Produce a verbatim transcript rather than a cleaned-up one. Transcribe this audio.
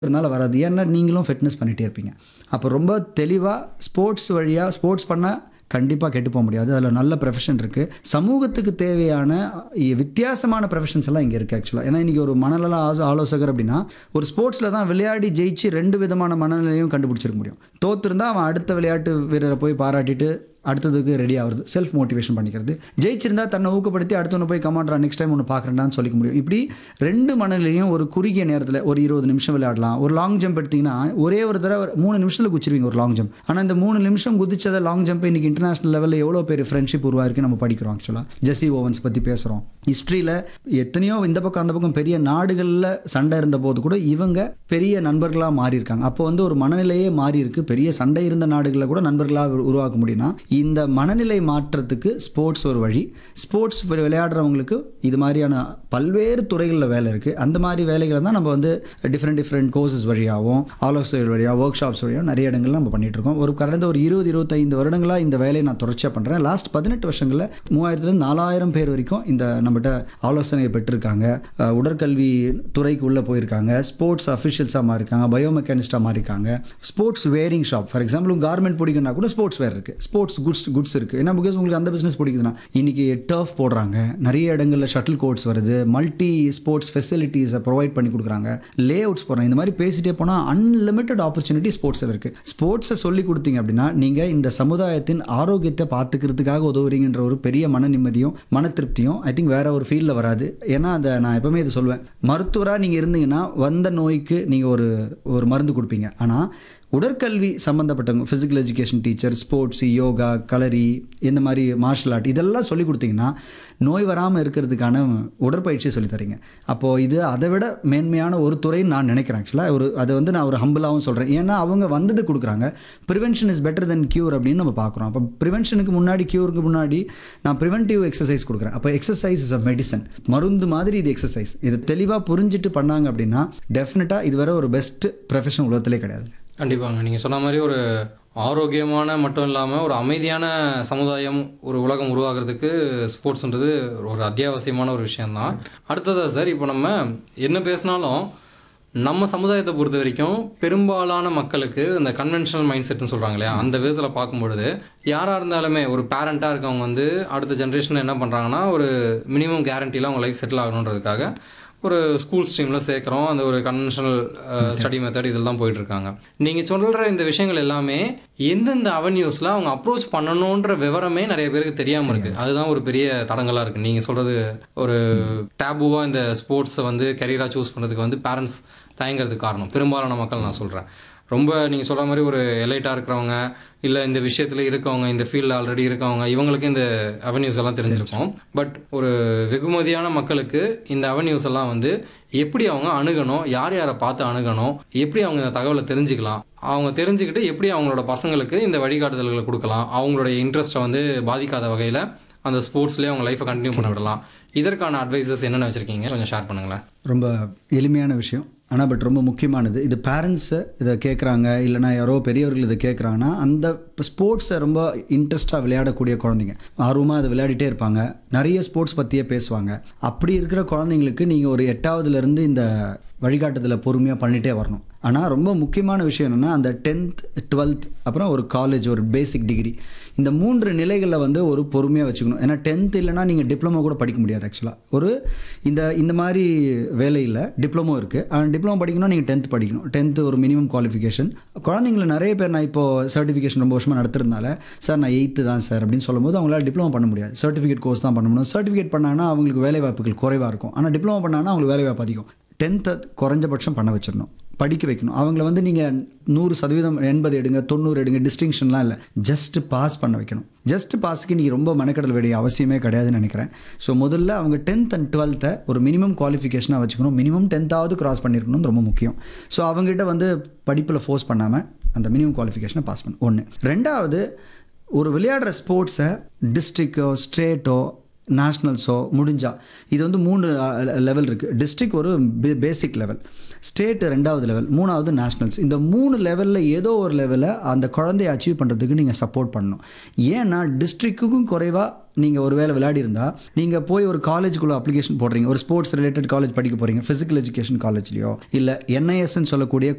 அதனால வராது. ஏன்னா நீங்களும் ஃபிட்னஸ் பண்ணிட்டே இருப்பீங்க. அப்போ ரொம்ப தெளிவா ஸ்போர்ட்ஸ் வழியா ஸ்போர்ட்ஸ் பண்ணா கண்டிப்பா கெட்டு போ முடியாது. அதுல நல்ல ப்ரொஃபஷன் இருக்கு. சமூகத்துக்கு தேவையான இ வித்தியாசமான ப்ரொஃபஷன்ஸ் எல்லாம் இங்க இருக்கு ஆக்சுவலா. ஏன்னா இன்னைக்கு ஒரு மனநல ஆலோ ஆலோசகர் அப்படின்னா, ஒரு ஸ்போர்ட்ஸ்ல தான் விளையாடி ஜெயிச்சு ரெண்டு விதமான மனநிலையும் கண்டுபிடிச்சிருக்க முடியும். தோத்திருந்தா அவன் அடுத்த விளையாட்டு வீரரை போய் பாராட்டிட்டு அடுத்ததுக்கு ரெடி ஆகுறது. செல்ஃப் மோட்டிவேஷன் பண்ணிக்கிறது. ஜெயிச்சிருந்தா தன்னை ஊக்கப்படுத்தி அடுத்தவனை போய் கமாண்ட்ரா நெக்ஸ்ட் டைம் ஒன்று பார்க்குறேன்டான்னு சொல்லிக்க முடியும். இப்படி ரெண்டு மனநிலையும் ஒரு குறுகிய நேரத்தில் ஒரு இருபது நிமிஷம் விளையாடலாம். ஒரு லாங் ஜம்ப் எடுத்தீங்கன்னா ஒரே ஒரு தடவை மூணு நிமிஷத்தில் குச்சிருவீங்க ஒரு லாங் ஜம்ப். ஆனால் இந்த மூணு நிமிஷம் குதிச்சதை லாங் ஜம்ப் இன்னைக்கு இன்டர்நேஷனல் லெவலில் எவ்வளோ பேர் ஃப்ரெண்ட்ஷிப் உருவாயிருக்கு நம்ம படிக்கிறோம். ஆக்சுவலாக ஜெஸ்ஸி ஓவன்ஸ் பற்றி பேசுகிறோம். ஹிஸ்ட்ரியில் எத்தனையோ இந்த பக்கம் அந்த பக்கம் பெரிய நாடுகளில் சண்டை இருந்த போது கூட இவங்க பெரிய நண்பர்களாக மாறியிருக்காங்க. அப்போ வந்து ஒரு மனநிலையே மாறி இருக்கு. பெரிய சண்டை இருந்த நாடுகளில் கூட நண்பர்களாக உருவாக்க முடியும்னா இந்த மனநிலை மாற்றத்துக்கு ஸ்போர்ட்ஸ் ஒரு வழி. ஸ்போர்ட்ஸ் விளையாடுறவங்களுக்கு இது மாதிரியான பல்வேறு துறைகளில் வேலை இருக்குது. அந்த மாதிரி வேலைகளை தான் நம்ம வந்து டிஃப்ரெண்ட் டிஃப்ரெண்ட் கோர்சஸ் வழியாகவும் ஆலோசகர் வழியாக ஒர்க் ஷாப்ஸ் வழியாக நிறைய இடங்கள்ல நம்ம பண்ணிட்டு இருக்கோம். ஒரு கடந்த ஒரு இருபது இருபத்தைந்து வருடங்களாக இந்த வேலையை நான் தொடர்ச்சியாக பண்ணுறேன். லாஸ்ட் பதினெட்டு வருஷங்களில் மூவாயிரத்துலேருந்து நாலாயிரம் பேர் வரைக்கும் இந்த நம்மகிட்ட ஆலோசனை பெற்றிருக்காங்க. உடற்கல்வி துறைக்கு உள்ளே போயிருக்காங்க. Sports அஃபிஷியல்ஸாக மாறிருக்காங்க. பயோமெக்கானிஸ்டாக மாறிருக்காங்க. Sports wearing shop for example garment பிடிக்குன்னா கூட ஸ்போர்ட்ஸ் வேர் இருக்குது. ஸ்போர்ட்ஸ் குட்ஸ் குட்ஸ் இருக்குது. ஏன்னா பிகாஸ் உங்களுக்கு அந்த பிஸ்னஸ் பிடிக்குதுன்னா இன்னைக்கு டர்ஃப் போடுறாங்க. நிறைய இடங்களில் ஷட்டில் கோர்ட்ஸ் வருது. மல்டி ஸ்போர்ட்ஸ் ஃபெசிலிட்டிஸை ப்ரொவைட் பண்ணி கொடுக்குறாங்க. லே அவுட்ஸ் போடுறாங்க. இந்த மாதிரி பேசிட்டே போனால் அன்லிமிட்டட் ஆப்பர்ச்சுனிட்டி ஸ்போர்ட்ஸில் இருக்குது. ஸ்போர்ட்ஸை சொல்லி கொடுத்தீங்க அப்படின்னா நீங்கள் இந்த சமுதாயத்தின் ஆரோக்கியத்தை பார்த்துக்கிறதுக்காக உதவுறீங்கன்ற ஒரு பெரிய மன நிம்மதியும் மன திருப்தியும் ஐ திங்க் வேற ஒரு ஃபீல்டில் வராது. ஏன்னா அதை நான் எப்பவுமே இதை சொல்லுவேன். மருத்துவராக நீங்கள் இருந்தீங்கன்னா வந்த நோய்க்கு நீங்கள் ஒரு ஒரு மருந்து கொடுப்பீங்க. ஆனால் உடற்கல்வி சம்மந்தப்பட்டவங்க physical education teacher, sports, yoga, கலரி, இந்த மாதிரி மார்ஷல் ஆர்ட் இதெல்லாம் சொல்லிக் கொடுத்தீங்கன்னா நோய் வராமல் இருக்கிறதுக்கான உடற்பயிற்சியை சொல்லித் தரீங்க. அப்போது இது அதை விட மேன்மையான ஒரு துறைன்னு நான் நினைக்கிறேன். ஆக்சுவலாக ஒரு அதை வந்து நான் ஒரு ஹம்பிளாகவும் சொல்கிறேன். ஏன்னா அவங்க வந்தது கொடுக்குறாங்க. Prevention is better then cure அப்படின்னு நம்ம பார்க்குறோம். அப்போ ப்ரிவென்ஷனுக்கு முன்னாடி க்யூருக்கு முன்னாடி நான் ப்ரிவென்டிவ் எக்ஸசைஸ் கொடுக்குறேன். அப்போ எக்ஸசைஸ் இஸ் அ மெடிசன். மருந்து மாதிரி இது எக்ஸசைஸ். இது தெளிவாக புரிஞ்சுட்டு பண்ணாங்க அப்படின்னா டெஃபினட்டாக இது வரை ஒரு பெஸ்ட் ப்ரொஃபஷன் உலகத்திலே கிடையாது. கண்டிப்பாங்க. நீங்கள் சொன்ன மாதிரி ஒரு ஆரோக்கியமான மட்டும் இல்லாமல் ஒரு அமைதியான சமுதாயம் ஒரு உலகம் உருவாகிறதுக்கு ஸ்போர்ட்ஸ்ன்றது ஒரு அத்தியாவசியமான ஒரு விஷயந்தான். அடுத்ததா சார், இப்போ நம்ம என்ன பேசினாலும் நம்ம சமுதாயத்தை பொறுத்த வரைக்கும் பெரும்பாலான மக்களுக்கு இந்த கன்வென்ஷனல் மைண்ட் செட்னு சொல்கிறாங்க இல்லையா, அந்த விதத்தில் பார்க்கும்பொழுது யாராக இருந்தாலுமே ஒரு பேரண்ட்டாக இருக்கவங்க வந்து அடுத்த ஜென்ரேஷனில் என்ன பண்ணுறாங்கன்னா ஒரு மினிமம் கேரண்டியில் அவங்க லைஃப் செட்டில் ஆகணுன்றதுக்காக ஒரு ஸ்கூல் ஸ்ட்ரீமில் சேர்க்குறோம். அந்த ஒரு கன்வென்ஷனல் ஸ்டடி மெத்தட் இதில் தான் போயிட்டுருக்காங்க. நீங்கள் சொல்கிற இந்த விஷயங்கள் எல்லாமே எந்தெந்த அவென்யூஸில் அவங்க அப்ரோச் பண்ணணுன்ற விவரமே நிறைய பேருக்கு தெரியாமல் இருக்குது. அதுதான் ஒரு பெரிய தடங்களாக இருக்குது. நீங்கள் சொல்கிறது ஒரு டேபுவாக இந்த ஸ்போர்ட்ஸை வந்து கெரியராக சூஸ் பண்ணுறதுக்கு வந்து பேரண்ட்ஸ் தயங்கிறதுக்கு காரணம் பெரும்பாலான மக்கள் நான் சொல்கிறேன். ரொம்ப நீங்கள் சொல்கிற மாதிரி ஒரு எலைட்டாக இருக்கிறவங்க இல்லை இந்த விஷயத்தில் இருக்கவங்க, இந்த ஃபீல்டில் ஆல்ரெடி இருக்கவங்க, இவங்களுக்கு இந்த அவென்யூஸ் எல்லாம் தெரிஞ்சிருக்கும். பட் ஒரு வெகுமதியான மக்களுக்கு இந்த அவென்யூஸ் எல்லாம் வந்து எப்படி அவங்க அணுகணும், யார் யாரை பார்த்து அணுகணும், எப்படி அவங்க இந்த தகவலை தெரிஞ்சுக்கலாம், அவங்க தெரிஞ்சுக்கிட்டு எப்படி அவங்களோட பசங்களுக்கு இந்த வழிகாட்டுதல்களை கொடுக்கலாம், அவங்களுடைய இன்ட்ரெஸ்ட்டை வந்து பாதிக்காத வகையில் அந்த ஸ்போர்ட்ஸ்லேயே அவங்க லைஃப்பை கண்டினியூ பண்ண விடலாம். இதற்கான அட்வைசஸ் என்னென்ன வச்சுருக்கீங்க கொஞ்சம் ஷேர் பண்ணுங்களேன். ரொம்ப எளிமையான விஷயம், ஆனால் பட் ரொம்ப முக்கியமானது. இது பேரண்ட்ஸை இதை கேட்குறாங்க இல்லைனா யாரோ பெரியவர்கள் இதை கேட்குறாங்கன்னா அந்த ஸ்போர்ட்ஸை ரொம்ப இன்ட்ரெஸ்ட்டாக விளையாடக்கூடிய குழந்தைங்க ஆர்வமாக அதை விளையாடிட்டே இருப்பாங்க. நிறைய ஸ்போர்ட்ஸ் பற்றியே பேசுவாங்க. அப்படி இருக்கிற குழந்தைங்களுக்கு நீங்கள் ஒரு எட்டாவதுலேருந்து இந்த வழிகாட்டுதலை பொறுமையாக பண்ணிகிட்டே வரணும். ஆனால் ரொம்ப முக்கியமான விஷயம் என்னென்னா அந்த டென்த் டுவெல்த் அப்புறம் ஒரு காலேஜ் ஒரு பேசிக் டிகிரி இந்த மூன்று நிலைகளில் வந்து ஒரு பொறுமையாக வச்சுக்கணும். ஏன்னா டென்த் இல்லைனா நீங்கள் டிப்ளமோ கூட படிக்க முடியாது. ஆக்சுவலாக ஒரு இந்த இந்த மாதிரி வேலையில் டிப்ளமோ இருக்குது. ஆனால் டிப்ளமோ படிக்கணும்னா நீங்கள் டென்த் படிக்கணும். டென்த்து ஒரு மினிமம் குவாலிஃபிகேஷன். குழந்தைங்கள நிறைய பேர் நான் இப்போது சர்டிஃபிகேஷன் ரொம்ப வருஷமாக நடத்துறதுனால சார் நான் எயித்து தான் சார் அப்படின்னு சொல்லும்போது அவங்களால டிப்ளமோ பண்ண முடியாது. சர்டிஃபிகேட் கோர்ஸ் தான் பண்ண முடியும். சர்டிஃபிகேட் பண்ணாங்கன்னா அவங்களுக்கு வேலை வாய்ப்புகள் குறைவாக இருக்கும். ஆனால் டிப்ளமோ பண்ணாங்கன்னா அவங்களுக்கு வேலை வாய்ப்பு அதிகம். டென்த்தை குறைஞ்சபட்சம் பண்ண வச்சிடணும், படிக்க வைக்கணும். அவங்கள வந்து நீங்கள் நூறு சதவீதம் எண்பது எடுங்க தொண்ணூறு எடுங்க டிஸ்டிங்ஷன்லாம் இல்லை, ஜஸ்ட் பாஸ் பண்ண வைக்கணும். ஜஸ்ட் பாஸுக்கு நீங்கள் ரொம்ப மெனக்கடல் வேண்டிய அவசியமே கிடையாதுன்னு நினைக்கிறேன். ஸோ முதல்ல அவங்க டென்த் அண்ட் டுவெல்த்தை ஒரு மினிமம் குவாலிஃபிகேஷனாக வச்சுக்கணும். மினிமம் டென்த்தாவது கிராஸ் பண்ணியிருக்கணும், ரொம்ப முக்கியம். ஸோ அவங்ககிட்ட வந்து படிப்பில் ஃபோர்ஸ் பண்ணாமல் அந்த மினிமம் குவாலிஃபிகேஷனை பாஸ் பண்ணணும். ஒன்று. ரெண்டாவது, ஒரு விளையாடுற ஸ்போர்ட்ஸை டிஸ்ட்ரிக்டோ ஸ்டேட்டோ நேஷ்னல்ஸோ முடிஞ்சா இது வந்து மூணு லெவல் இருக்குது. டிஸ்ட்ரிக்ட் ஒரு பேசிக் லெவல், ஸ்டேட் ரெண்டாவது லெவல், மூணாவது நேஷ்னல்ஸ். இந்த மூணு லெவலில் ஏதோ ஒரு லெவலில் அந்த குழந்தைய அச்சீவ் பண்ணுறதுக்கு நீங்கள் சப்போர்ட் பண்ணணும். ஏன்னா டிஸ்ட்ரிக்ட்டுக்கும் குறைவாக நீங்கள் ஒரு வேலை விளையாடி இருந்தால் நீங்கள் போய் ஒரு காலேஜுக்குள்ளே அப்ளிகேஷன் போடுறீங்க, ஒரு ஸ்போர்ட்ஸ் ரிலேட்டட் காலேஜ் படிக்க போகிறீங்க, ஃபிசிக்கல் எஜுகேஷன் காலேஜ்லையோ இல்லை என்ஐஎஸ்ன்னு சொல்லக்கூடிய